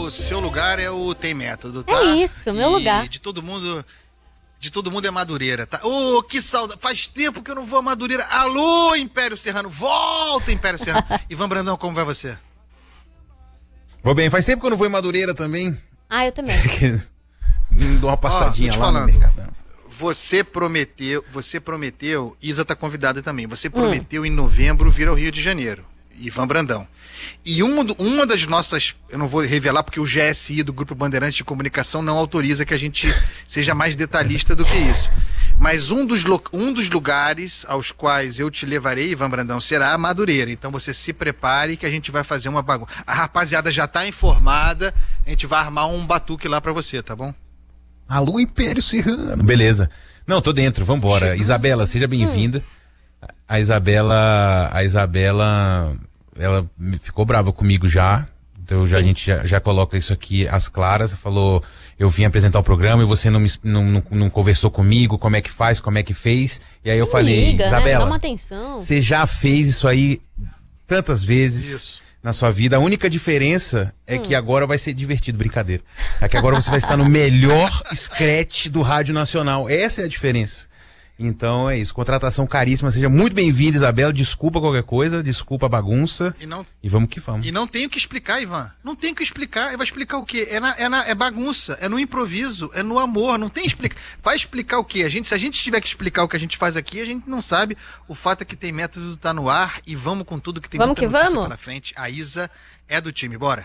o seu lugar é o Tem Método, tá? É isso, meu lugar. De todo mundo é Madureira, tá? Ô, que saudade. Faz tempo que eu não vou a Madureira. Alô, Império Serrano. Volta, Império Serrano. Ivan Brandão, como vai você? Vou bem. Faz tempo que eu não vou em Madureira também. Ah, eu também. Dou uma passadinha lá falando, no Mercadão. Você prometeu, Isa tá convidada também, você prometeu em novembro vir ao Rio de Janeiro, Ivan Brandão. E uma das nossas, eu não vou revelar porque o GSI do Grupo Bandeirantes de Comunicação não autoriza que a gente seja mais detalhista do que isso. Mas um dos lugares aos quais eu te levarei, Ivan Brandão, será a Madureira. Então você se prepare que a gente vai fazer uma bagunça. A rapaziada já tá informada, a gente vai armar um batuque lá pra você, tá bom? Alô, Império Serrano. Beleza. Não, tô dentro, vambora. Isabela, seja bem-vinda. A Isabela, ela ficou brava comigo já. Então a gente já coloca isso aqui às claras. Falou, eu vim apresentar o programa e você não conversou comigo, como é que faz, como é que fez. E aí eu falei, liga, Isabela, né? Dá uma atenção. você já fez isso aí tantas vezes. Isso. Na sua vida, a única diferença é que agora vai ser divertido, brincadeira. É que agora você vai estar no melhor scratch do Rádio Nacional. Essa é a diferença. Então é isso, contratação caríssima. Seja muito bem-vinda, Isabela. Desculpa qualquer coisa, desculpa a bagunça. E vamos que vamos. E não tem o que explicar, Ivan. Não tem o que explicar. Vai explicar o quê? É bagunça, é no improviso, é no amor. Não tem explicar. Vai explicar o quê? Se a gente tiver que explicar o que a gente faz aqui, a gente não sabe. O fato é que Tem Método tá no ar e vamos com tudo que tem muita notícia pela frente. A Isa é do time. Bora.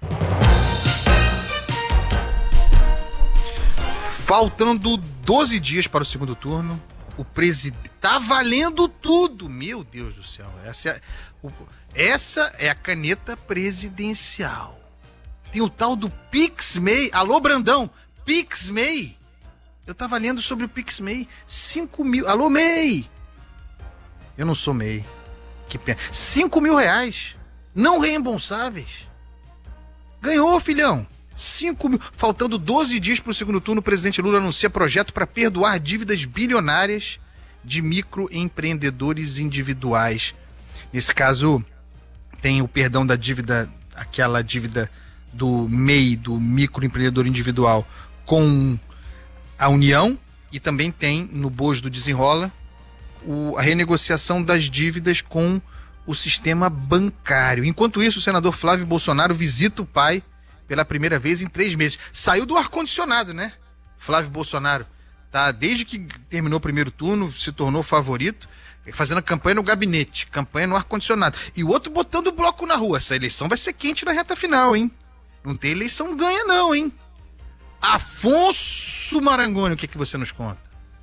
Faltando 12 dias para o segundo turno. O presidente. Tá valendo tudo! Meu Deus do céu. Essa é a caneta presidencial. Tem o tal do PixMay. Alô, Brandão! PixMay! Eu tava lendo sobre o PixMay. 5 mil. Alô, MEI! Eu não sou MEI. Que pena. 5 mil reais. Não reembolsáveis. Ganhou, filhão. 5 mil. Faltando 12 dias para o segundo turno, o presidente Lula anuncia projeto para perdoar dívidas bilionárias de microempreendedores individuais. Nesse caso, tem o perdão da dívida, aquela dívida do MEI, do microempreendedor individual, com a União, e também tem, no bojo do Desenrola, a renegociação das dívidas com o sistema bancário. Enquanto isso, o senador Flávio Bolsonaro visita o pai pela primeira vez em 3 meses. Saiu do ar-condicionado, né? Flávio Bolsonaro. Tá, desde que terminou o primeiro turno, se tornou favorito, fazendo campanha no gabinete, campanha no ar-condicionado. E o outro botando o bloco na rua. Essa eleição vai ser quente na reta final, hein? Não tem eleição ganha não, hein? Afonso Marangoni, o que você nos conta?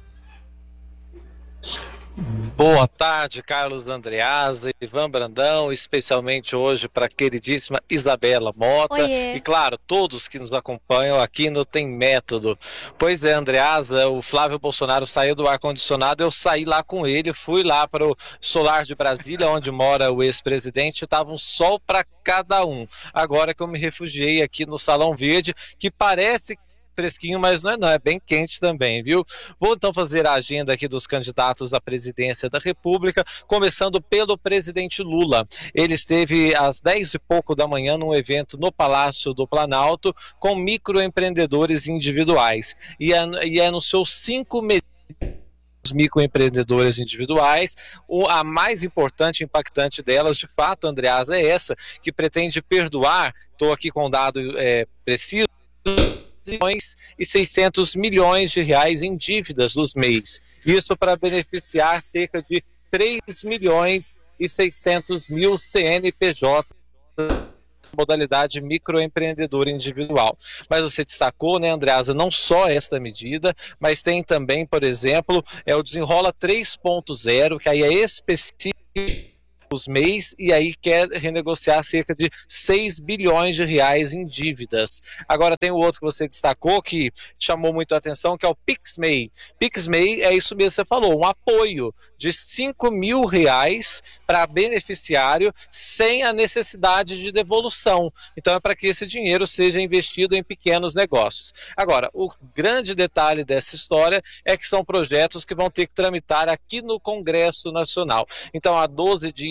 Boa tarde, Carlos Andreasa, Ivan Brandão, especialmente hoje para a queridíssima Isabela Mota. Oiê. E claro, todos que nos acompanham aqui no Tem Método. Pois é, Andreasa, o Flávio Bolsonaro saiu do ar-condicionado, eu saí lá com ele, fui lá para o Solar de Brasília, onde mora o ex-presidente, estava um sol para cada um. Agora que eu me refugiei aqui no Salão Verde, que parece fresquinho, mas não é bem quente também, viu? Vou então fazer a agenda aqui dos candidatos à presidência da República, começando pelo presidente Lula. Ele esteve às 10 e pouco da manhã num evento no Palácio do Planalto com microempreendedores individuais e anunciou 5 medidas dos microempreendedores individuais. A mais importante e impactante delas, de fato, Andreasa, é essa, que pretende perdoar, estou aqui com o dado preciso, e 600 milhões de reais em dívidas dos MEIs. Isso para beneficiar cerca de 3 milhões e 600 mil CNPJ modalidade microempreendedor individual. Mas você destacou, né, Andreasa, não só esta medida, mas tem também, por exemplo, o Desenrola 3.0, que aí é específico os MEIs, e aí quer renegociar cerca de 6 bilhões de reais em dívidas. Agora tem o outro que você destacou, que chamou muito a atenção, que é o PixMay. PixMay é isso mesmo que você falou, um apoio de 5 mil reais para beneficiário sem a necessidade de devolução. Então é para que esse dinheiro seja investido em pequenos negócios. Agora, o grande detalhe dessa história é que são projetos que vão ter que tramitar aqui no Congresso Nacional. Então há 12 dias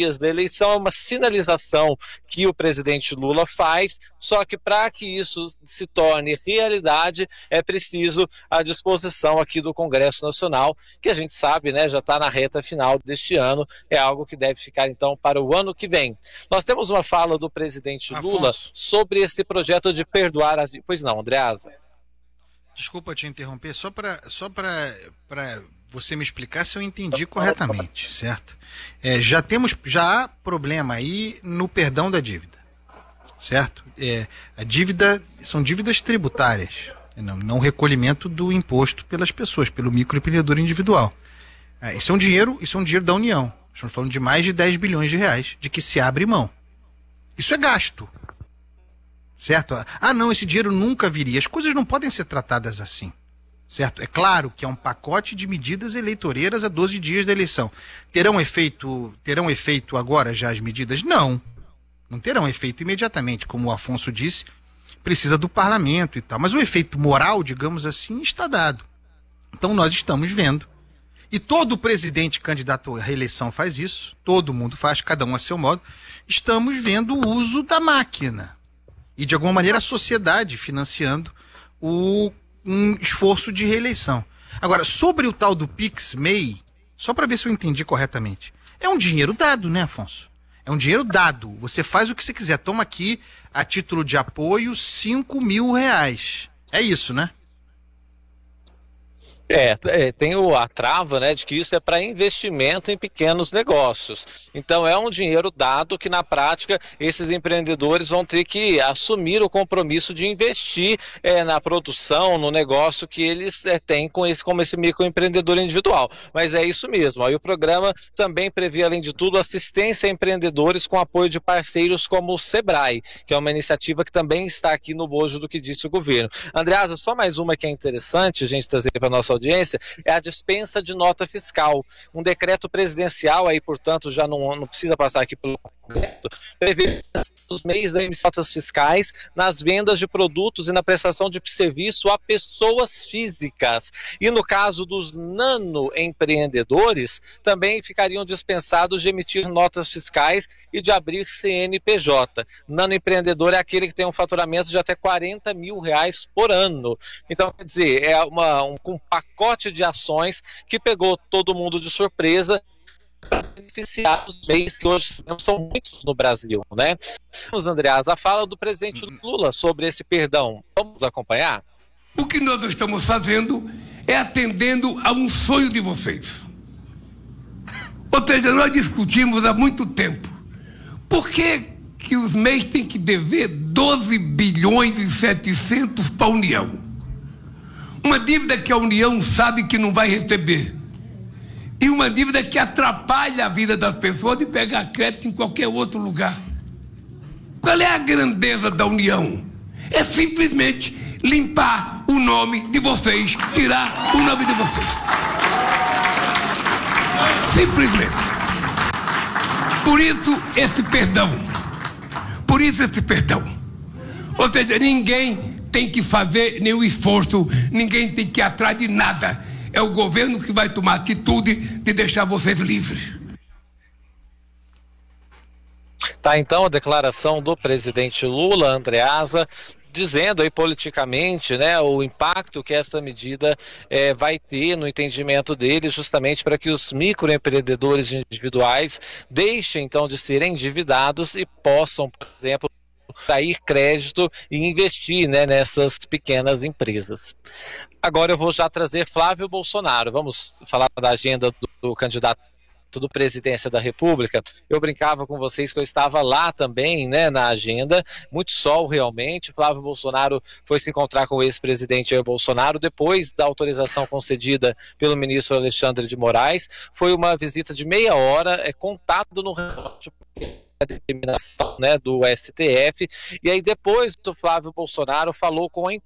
dias da eleição, é uma sinalização que o presidente Lula faz, só que para que isso se torne realidade, é preciso a disposição aqui do Congresso Nacional, que a gente sabe, né, já está na reta final deste ano, é algo que deve ficar então para o ano que vem. Nós temos uma fala do presidente Lula sobre esse projeto de perdoar as... Pois não, Andreasa? Desculpa te interromper, só para você me explicar se eu entendi corretamente, certo? Já há problema aí no perdão da dívida, certo? A dívida são dívidas tributárias, não recolhimento do imposto pelas pessoas, pelo microempreendedor individual. Isso é um dinheiro da União. Estamos falando de mais de 10 bilhões de reais de que se abre mão. Isso é gasto. Certo? Não, esse dinheiro nunca viria. As coisas não podem ser tratadas assim. Certo? É claro que é um pacote de medidas eleitoreiras a 12 dias da eleição. Terão efeito agora já as medidas? Não. Não terão efeito imediatamente. Como o Afonso disse, precisa do parlamento e tal. Mas o efeito moral, digamos assim, está dado. Então nós estamos vendo. E todo presidente candidato à reeleição faz isso. Todo mundo faz, cada um a seu modo. Estamos vendo o uso da máquina. E, de alguma maneira, a sociedade financiando um esforço de reeleição. Agora, sobre o tal do PicMEI, só para ver se eu entendi corretamente, é um dinheiro dado, né, Afonso? É um dinheiro dado. Você faz o que você quiser. Toma aqui, a título de apoio, 5 mil reais. É isso, né? Tem a trava, né, de que isso é para investimento em pequenos negócios. Então é um dinheiro dado que na prática esses empreendedores vão ter que assumir o compromisso de investir na produção, no negócio que eles têm como esse microempreendedor individual. Mas é isso mesmo. Aí o programa também prevê, além de tudo, assistência a empreendedores com apoio de parceiros como o Sebrae, que é uma iniciativa que também está aqui no bojo do que disse o governo. Andreasa, só mais uma que é interessante a gente trazer para a nossa audiência, é a dispensa de nota fiscal. Um decreto presidencial, aí, portanto, já não precisa passar aqui pelo Congresso, prevê os meios de notas fiscais nas vendas de produtos e na prestação de serviço a pessoas físicas. E no caso dos nanoempreendedores, também ficariam dispensados de emitir notas fiscais e de abrir CNPJ. Nanoempreendedor é aquele que tem um faturamento de até 40 mil reais por ano. Então, quer dizer, é um pacote de ações que pegou todo mundo de surpresa para beneficiar os bens que hoje são muitos no Brasil, né? Vamos, Andreasa, a fala do presidente Lula sobre esse perdão. Vamos acompanhar? O que nós estamos fazendo é atendendo a um sonho de vocês. Ou seja, nós discutimos há muito tempo. Por que os MEIs têm que dever 12 bilhões e 700 para a União? Uma dívida que a União sabe que não vai receber. E uma dívida que atrapalha a vida das pessoas de pegar crédito em qualquer outro lugar. Qual é a grandeza da União? É simplesmente limpar o nome de vocês, tirar o nome de vocês. Simplesmente. Por isso esse perdão. Por isso esse perdão. Ou seja, ninguém tem que fazer nenhum esforço, ninguém tem que ir atrás de nada. É o governo que vai tomar atitude de deixar vocês livres. Tá, então, a declaração do presidente Lula, Andreasa, dizendo aí politicamente, né, o impacto que essa medida vai ter no entendimento dele, justamente para que os microempreendedores individuais deixem, então, de serem endividados e possam, por exemplo, extrair crédito e investir, né, nessas pequenas empresas. Agora eu vou já trazer Flávio Bolsonaro. Vamos falar da agenda do candidato da presidência da República. Eu brincava com vocês que eu estava lá também, né, na agenda, muito sol realmente. Flávio Bolsonaro foi se encontrar com o ex-presidente Jair Bolsonaro depois da autorização concedida pelo ministro Alexandre de Moraes. Foi uma visita de meia hora, contado no relógio, a determinação, né, do STF, e aí depois o Flávio Bolsonaro falou com a